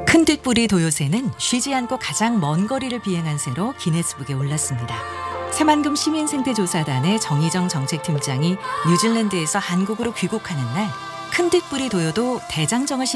큰뒷부리 도요새는 쉬지 않고 가장 먼 거리를 비행한 새로 기네스북에 올랐습니다. 새만금 시민생태조사단의 정희정 정책팀장이 뉴질랜드에서 한국으로 귀국하는 날 큰뒷부리 도요도 대장정을